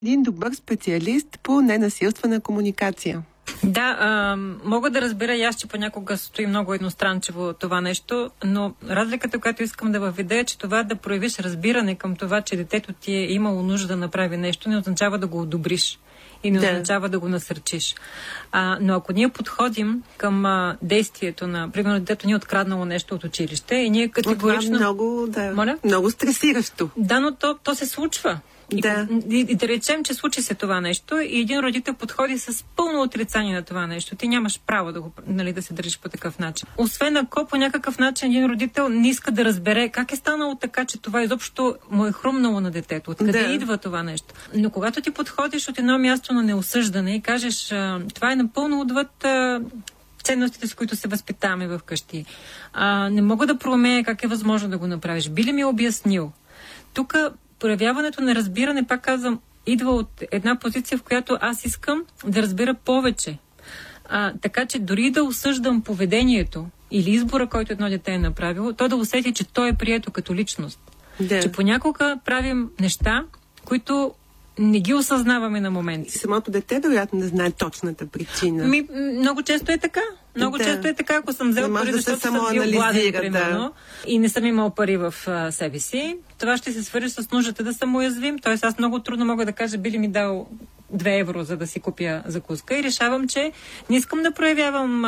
Един добър специалист по ненасилствена комуникация. Да, мога да разбера и аз, че понякога стои много едностранчиво това нещо, но разликата, която искам да въведа е, че това да проявиш разбиране към това, че детето ти е имало нужда да направи нещо, не означава да го одобриш и не означава да го насърчиш. Но ако ние подходим към действието на, примерно, детето ни е откраднало нещо от училище и ние категорично... Много стресиращо. Да, но то се случва. И да речем, че случи се това нещо и един родител подходи с пълно отрицание на това нещо. Ти нямаш право да се държиш по такъв начин. Освен ако по някакъв начин един родител не иска да разбере как е станало така, че това изобщо му е хрумнало на детето. Откъде идва това нещо. Но когато ти подходиш от едно място на неосъждане и кажеш, това е напълно отвъд ценностите, с които се възпитаваме в къщи. Не мога да проумея как е възможно да го направиш. Би ли ми обяснил? Тук проявяването на разбиране, пак казвам, идва от една позиция, в която аз искам да разбера повече. Така че дори да осъждам поведението или избора, който едно дете е направило, то да усети, че той е прието като личност. Че понякога правим неща, които не ги осъзнаваме на момент. И самото дете, вероятно, не знае точната причина. Много често е така. Много често е така, ако съм взел пари, защото съм бил гладен, примерно, и не съм имал пари в себе си, това ще се свържи с нуждата да съм уязвим. Тоест аз много трудно мога да кажа, би ли ми дал 2 евро, за да си купя закуска, и решавам, че не искам да проявявам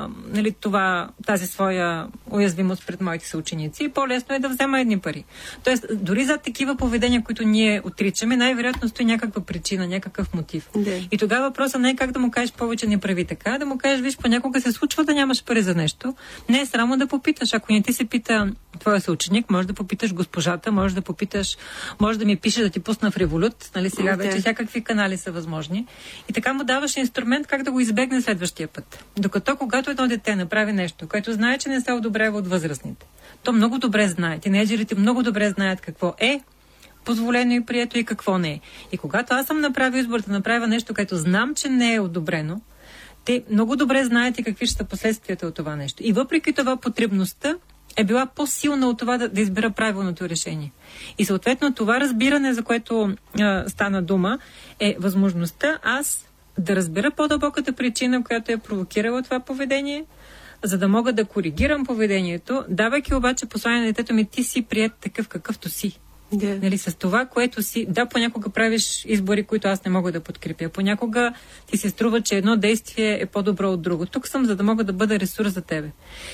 тази своя уязвимост пред моите съученици, и по-лесно е да взема едни пари. Тоест, дори за такива поведения, които ние отричаме, най-вероятно стои някаква причина, някакъв мотив. И тогава въпросът не е как да му кажеш повече не прави така, да му кажеш, виж, понякога се случва да нямаш пари за нещо. Не е срамо да попиташ. Ако не ти се пита твоя съученик, може да попиташ госпожата, може да попиташ, може да ми пише да ти пусна в Револют, нали, сега вече всякакви канали са възможни. И така му даваш инструмент как да го избегне следващия път. Докато когато едно дете направи нещо, което знае, че не се одобрява от възрастните, то много добре знае. Тинейджерите много добре знаят какво е позволено и прието и какво не е. И когато аз съм направил избор да направя нещо, което знам, че не е одобрено, те много добре знаят и какви ще са последствията от това нещо. И въпреки това потребността е била по-силна от това да избера правилното решение. И съответно това разбиране, за което стана дума, е възможността аз да разбера по-дълбоката причина, която е провокирала това поведение, за да мога да коригирам поведението, давайки обаче послание на детето ми, ти си приет такъв какъвто си. Нали, с това, което си... Да, понякога правиш избори, които аз не мога да подкрепя. Понякога ти се струва, че едно действие е по-добро от друго. Тук съм, за да мога да бъда ресурс за тебе.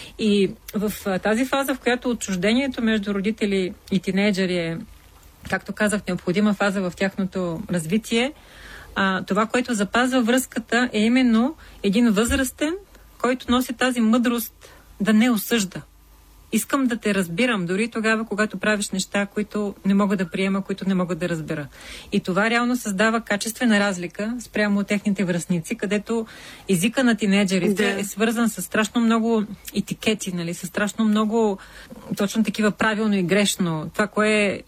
И в тази фаза, в която отчуждението между родители и тинейджери е, както казах, необходима фаза в тяхното развитие, това, което запазва връзката, е именно един възрастен, който носи тази мъдрост да не осъжда. Искам да те разбирам, дори тогава, когато правиш неща, които не мога да приема, които не мога да разбера. И това реално създава качествена разлика спрямо техните връстници, където езика на тинейджерите е свързан с страшно много етикети, нали, с страшно много точно такива правилно и грешно. Това, кое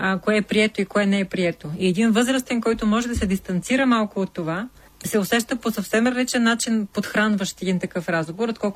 е прието и кое не е прието. И един възрастен, който може да се дистанцира малко от това, се усеща по съвсем различен начин подхранващ един такъв разговор, отколкото